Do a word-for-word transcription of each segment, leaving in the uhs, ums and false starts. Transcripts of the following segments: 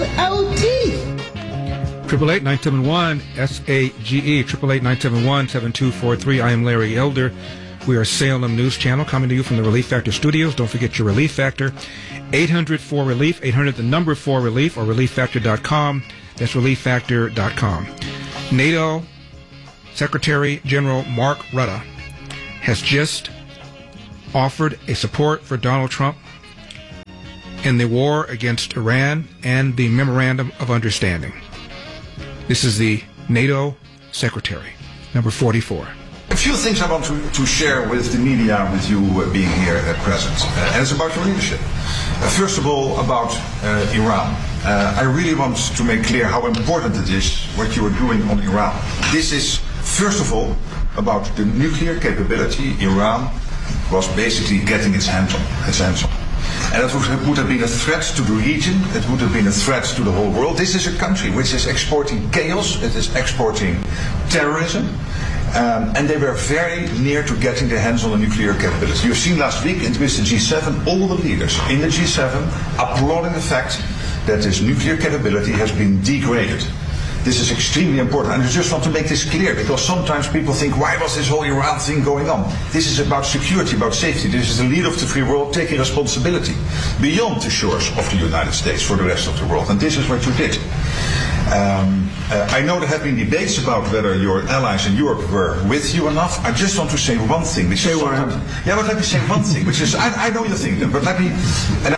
L T. Triple eight nine seven one S A G E. Triple eight nine seven one seven two four three. I am Larry Elder. We are Salem News Channel coming to you from the Relief Factor Studios. Don't forget your Relief Factor. eight hundred four relief. eight hundred the number four relief or relief factor dot com. That's relief factor dot com. NATO Secretary General Mark Rutte has just offered a support for Donald Trump in the war against Iran and the Memorandum of Understanding. This is the NATO Secretary, number forty-four. A few things I want to, to share with the media, with you uh, being here at present. Uh, and it's about your leadership. Uh, first of all, about uh, Iran. Uh, I really want to make clear how important it is what you are doing on Iran. This is, first of all, about the nuclear capability Iran was basically getting its hands on. Its hands on. And it would, would have been a threat to the region, it would have been a threat to the whole world. This is a country which is exporting chaos, it is exporting terrorism. Um, and they were very near to getting their hands on a nuclear capability. You've seen last week with the G seven, all the leaders in the G seven applauding the fact that this nuclear capability has been degraded. This is extremely important, and I just want to make this clear, because sometimes people think, why was this whole Iran thing going on? This is about security, about safety. This is the leader of the free world taking responsibility beyond the shores of the United States for the rest of the world, and this is what you did. Um, uh, I know there have been debates about whether your allies in Europe were with you enough. I just want to say one thing. Which say one. Yeah, but let me say one thing, which is, I, I know you think that, but let me... And I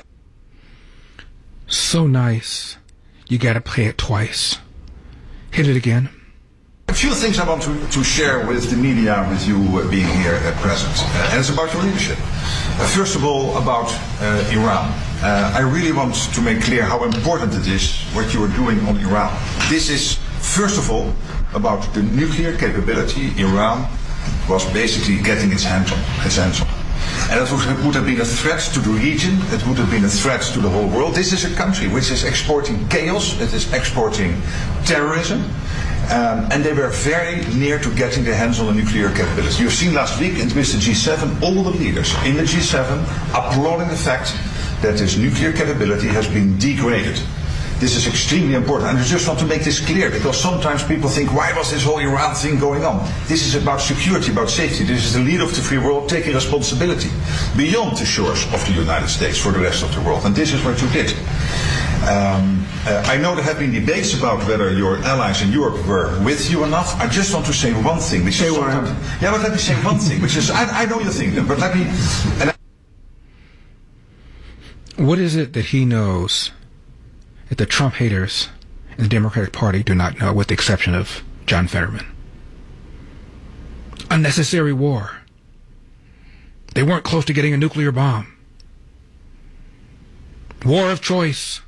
so nice. You gotta play it twice. Hit it again. A few things I want to, to share with the media, with you uh, being here at present. Uh, and it's about your leadership. Uh, first of all, about uh, Iran. Uh, I really want to make clear how important it is what you are doing on Iran. This is, first of all, about the nuclear capability Iran was basically getting its hands on. Its hands on. And it would, would have been a threat to the region, it would have been a threat to the whole world. This is a country which is exporting chaos, it is exporting terrorism. Um, and they were very near to getting their hands on a nuclear capability. You've seen last week with the G seven, all the leaders in the G seven applauding the fact that this nuclear capability has been degraded. This is extremely important, and I just want to make this clear, because sometimes people think, why was this whole Iran thing going on? This is about security, about safety. This is the leader of the free world taking responsibility beyond the shores of the United States for the rest of the world, and this is what you did. Um, uh, I know there have been debates about whether your allies in Europe were with you enough. I just want to say one thing. Which say one. Yeah, but let me say one thing, which is, I, I know you think that, but let me... And I What is it that he knows that the Trump haters in the Democratic Party do not know, with the exception of John Fetterman? Unnecessary war. They weren't close to getting a nuclear bomb. War of choice.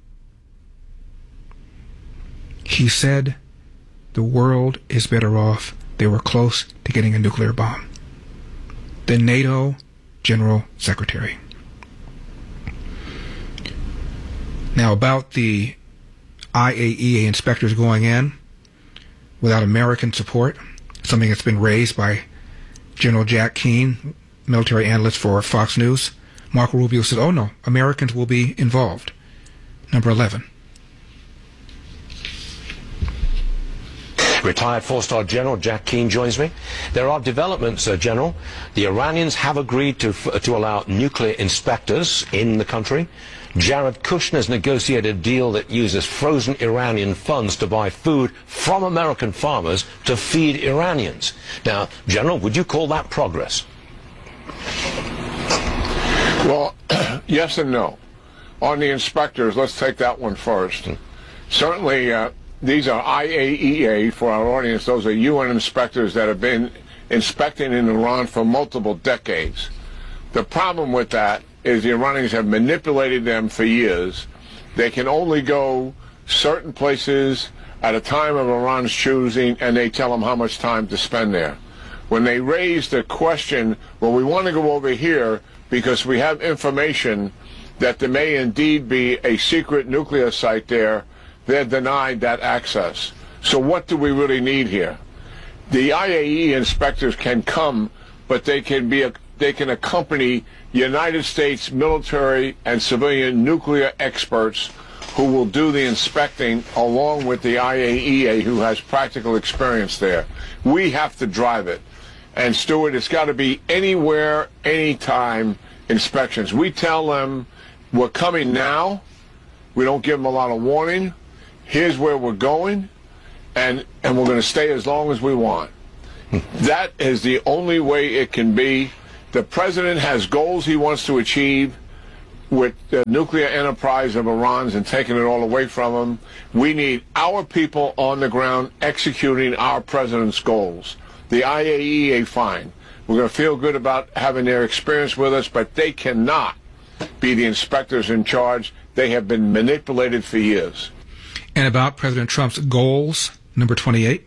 He said the world is better off. They were close to getting a nuclear bomb. The NATO General Secretary. Now, about the I A E A inspectors going in without American support, something that's been raised by General Jack Keane, military analyst for Fox News. Marco Rubio said, oh no, Americans will be involved. Number eleven. Retired four-star General Jack Keane joins me. There are developments, uh, General. The Iranians have agreed to, f to allow nuclear inspectors in the country. Jared Kushner's negotiated a deal that uses frozen Iranian funds to buy food from American farmers to feed Iranians. Now, General, would you call that progress? Well, yes and no. On the inspectors, let's take that one first. Hmm. Certainly, uh, these are I A E A, for our audience. Those are U N inspectors that have been inspecting in Iran for multiple decades. The problem with that is the Iranians have manipulated them for years. They can only go certain places at a time of Iran's choosing, and they tell them how much time to spend there. When they raise the question, well, we want to go over here because we have information that there may indeed be a secret nuclear site there, they're denied that access. So what do we really need here? The I A E A inspectors can come, but they can be a, they can accompany United States military and civilian nuclear experts who will do the inspecting along with the I A E A, who has practical experience there. We have to drive it. And Stuart, it's got to be anywhere, anytime inspections. We tell them we're coming now. We don't give them a lot of warning. Here's where we're going, and, and we're going to stay as long as we want. That is the only way it can be. The president has goals he wants to achieve with the nuclear enterprise of Iran's and taking it all away from them. We need our people on the ground executing our president's goals. The I A E A, fine. We're going to feel good about having their experience with us, but they cannot be the inspectors in charge. They have been manipulated for years. And about President Trump's goals, number twenty-eight.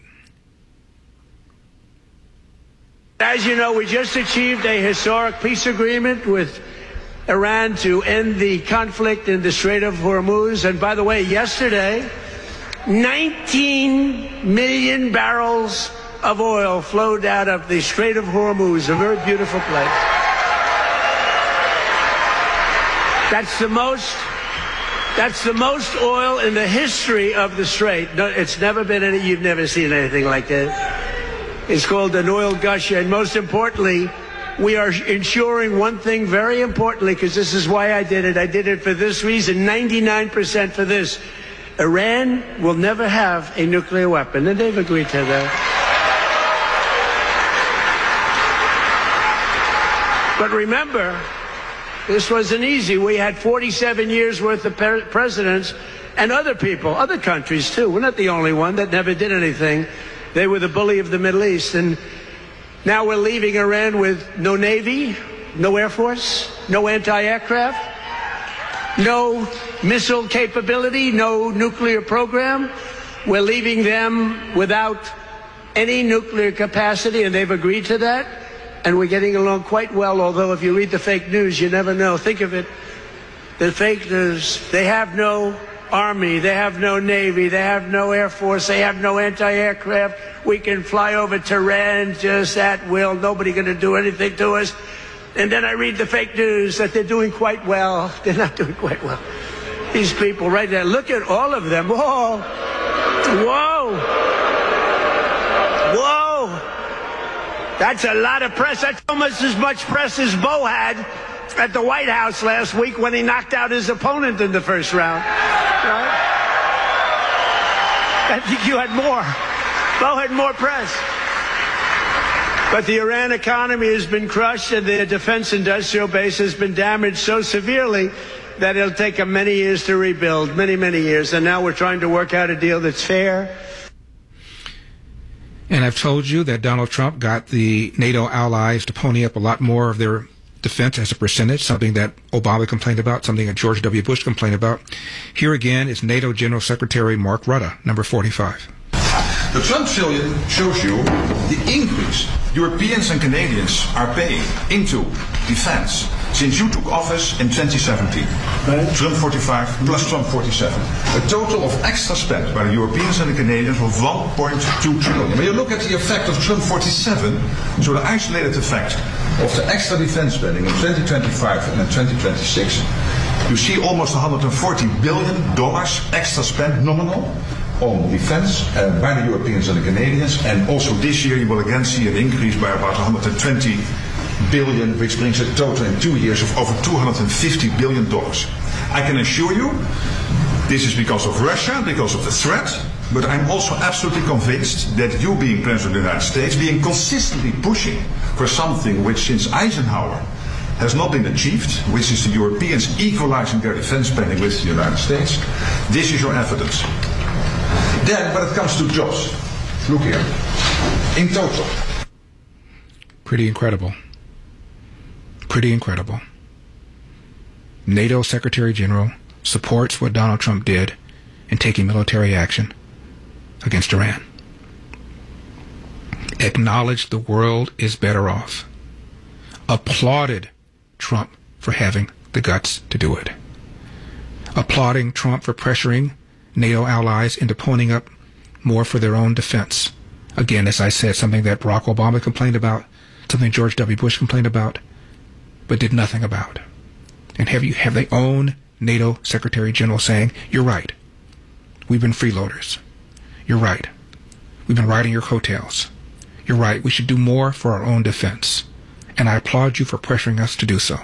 As you know, we just achieved a historic peace agreement with Iran to end the conflict in the Strait of Hormuz. And by the way, yesterday, nineteen million barrels of oil flowed out of the Strait of Hormuz, a very beautiful place. That's the most, that's the most oil in the history of the Strait. No, it's never been any, you've never seen anything like that. It's called an oil gush, and most importantly, we are ensuring one thing very importantly, because this is why I did it. I did it for this reason, ninety-nine percent for this. Iran will never have a nuclear weapon, and they've agreed to that. But remember, this wasn't easy. We had forty-seven years worth of presidents and other people, other countries too. We're not the only one that never did anything. They were the bully of the Middle East. And now we're leaving Iran with no Navy, no Air Force, no anti-aircraft, no missile capability, no nuclear program. We're leaving them without any nuclear capacity, and they've agreed to that. And we're getting along quite well, although if you read the fake news, you never know. Think of it. The fake news, they have no Army, they have no Navy, they have no Air Force, they have no anti-aircraft. We can fly over Tehran just at will. Nobody going to do anything to us. And then I read the fake news that they're doing quite well. They're not doing quite well. These people right there, look at all of them. Whoa. Whoa. Whoa. That's a lot of press. That's almost as much press as Bo had at the White House last week when he knocked out his opponent in the first round. Right? I think you had more. Bo had more press. But the Iran economy has been crushed, and their defense industrial base has been damaged so severely that it'll take them many years to rebuild, many, many years. And now we're trying to work out a deal that's fair. And I've told you that Donald Trump got the NATO allies to pony up a lot more of their defense as a percentage, something that Obama complained about, something that George W. Bush complained about. Here again is NATO General Secretary Mark Rutte, number forty-five. The Trump trillion shows you the increase Europeans and Canadians are paying into defense since you took office in twenty seventeen. Right. Trump forty-five plus Trump forty-seven. A total of extra spent by the Europeans and the Canadians of one point two trillion. When you look at the effect of Trump forty-seven, so the isolated effect of the extra defense spending in twenty twenty-five and in twenty twenty-six, you see almost one hundred forty billion dollars extra spent nominal on defense uh, by the Europeans and the Canadians, and also this year you will again see an increase by about one hundred twenty billion, which brings a total in two years of over two hundred fifty billion dollars. I can assure you this is because of Russia, because of the threat, but I'm also absolutely convinced that you, being President of the United States, being consistently pushing for something which since Eisenhower has not been achieved, which is the Europeans equalizing their defense spending with the United States, this is your evidence. Then, when it comes to jobs, look here, in total. Pretty incredible. Pretty incredible. NATO Secretary General supports what Donald Trump did in taking military action against Iran. Acknowledged the world is better off. Applauded Trump for having the guts to do it. Applauding Trump for pressuring NATO allies into ponying up more for their own defense. Again, as I said, something that Barack Obama complained about, something George W. Bush complained about, but did nothing about. And have you have they own NATO Secretary General saying, you're right. We've been freeloaders. You're right. We've been riding your coattails. You're right. We should do more for our own defense. And I applaud you for pressuring us to do so.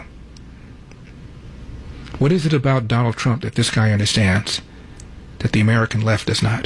What is it about Donald Trump that this guy understands that the American left does not?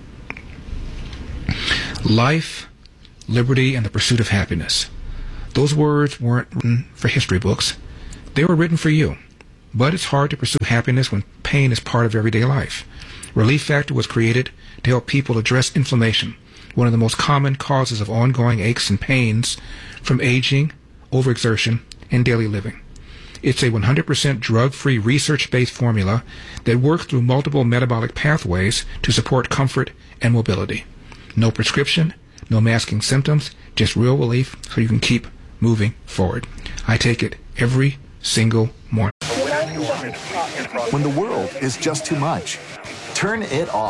Life, liberty, and the pursuit of happiness. Those words weren't written for history books. They were written for you. But it's hard to pursue happiness when pain is part of everyday life. Relief Factor was created to help people address inflammation, one of the most common causes of ongoing aches and pains from aging, overexertion, and daily living. It's a one hundred percent drug-free, research-based formula that works through multiple metabolic pathways to support comfort and mobility. No prescription, no masking symptoms, just real relief so you can keep moving forward. I take it every single morning. When the world is just too much, turn it off.